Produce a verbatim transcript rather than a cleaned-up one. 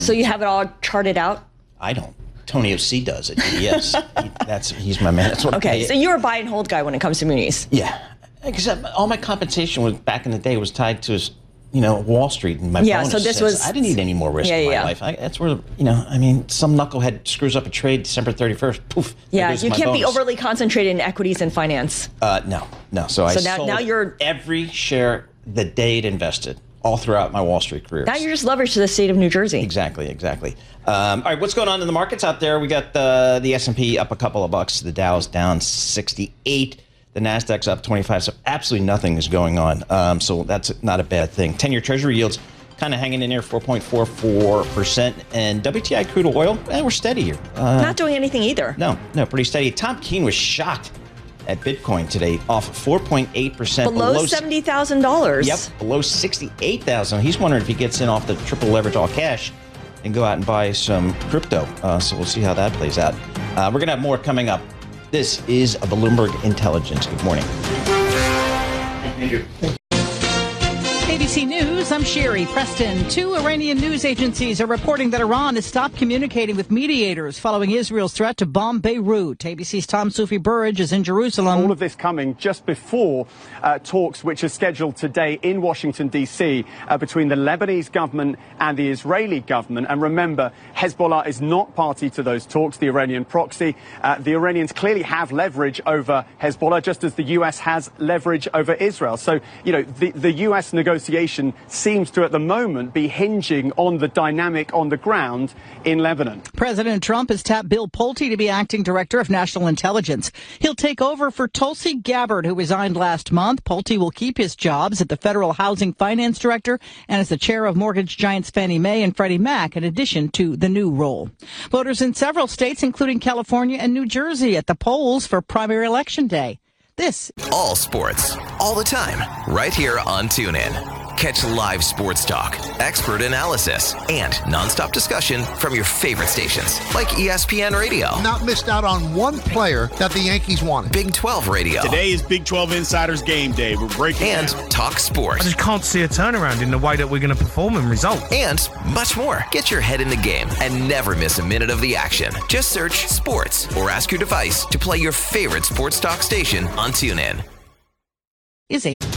So you have it all charted out? I don't. Tony O C does it. Yes, he, that's he's my man. That's what okay, I, so you're a buy and hold guy when it comes to munis. Yeah, because all my compensation was back in the day was tied to, you know, Wall Street and my yeah, bonus. So this was. I didn't need any more risk yeah, in my yeah. life. I, that's where, you know, I mean, some knucklehead screws up a trade December thirty-first. Poof. Yeah, you can't bonus. be overly concentrated in equities and finance. Uh, no, no. So, so I now, sold now you're every share the day it invested. All throughout my Wall Street career. Now you're just leveraged to the state of New Jersey. Exactly, exactly. Um, all right, what's going on in the markets out there? We got uh, the S and P up a couple of bucks. The Dow's down sixty-eight. The Nasdaq's up twenty-five. So absolutely nothing is going on. Um, so that's not a bad thing. ten-year Treasury yields kind of hanging in there, four point four four percent. And W T I crude oil, eh, we're steady here. Uh, not doing anything either. No, no, pretty steady. Tom Keene was shocked at Bitcoin today, off four point eight percent. Below, below seventy thousand dollars. Yep, below sixty-eight thousand dollars. He's wondering if he gets in off the triple leverage all cash and go out and buy some crypto. Uh, so we'll see how that plays out. Uh, we're going to have more coming up. This is a Bloomberg Intelligence. Good morning. Thank you. A B C News, I'm Sherry Preston. Two Iranian news agencies are reporting that Iran has stopped communicating with mediators following Israel's threat to bomb Beirut. A B C's Tom Soufi Burridge is in Jerusalem. All of this coming just before uh, talks which are scheduled today in Washington, D C uh, between the Lebanese government and the Israeli government. And remember, Hezbollah is not party to those talks, the Iranian proxy. Uh, the Iranians clearly have leverage over Hezbollah, just as the U S has leverage over Israel. So, you know, the, the U S negotiation seems to, at the moment, be hinging on the dynamic on the ground in Lebanon. President Trump has tapped Bill Pulte to be acting director of national intelligence. He'll take over for Tulsi Gabbard, who resigned last month. Pulte will keep his jobs at the Federal Housing Finance Director and as the chair of mortgage giants Fannie Mae and Freddie Mac, in addition to the new role. Voters in several states, including California and New Jersey, at the polls for primary election day. This all sports, all the time, right here on TuneIn. Catch live sports talk, expert analysis, and nonstop discussion from your favorite stations, like E S P N Radio. Not missed out on one player that the Yankees wanted. Big twelve Radio. Today is Big twelve Insiders Game Day. We're breaking And down. Talk Sports. I just can't see a turnaround in the way that we're going to perform and result. And much more. Get your head in the game and never miss a minute of the action. Just search sports or ask your device to play your favorite sports talk station on TuneIn. Is a